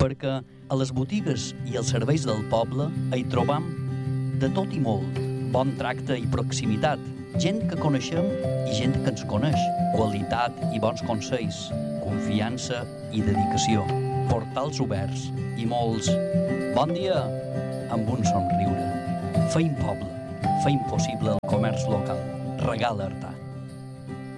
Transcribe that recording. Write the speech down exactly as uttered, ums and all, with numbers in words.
perquè a les botigues i els serveis del poble hi trobam de tot i molt, bon tracte i proximitat, gent que coneixem i gent que ens coneix, qualitat i bons consells, confiança i dedicació, portals oberts i molts bon dia amb un somriure. Feim poble, feim possible el comerç local. Regala Artà.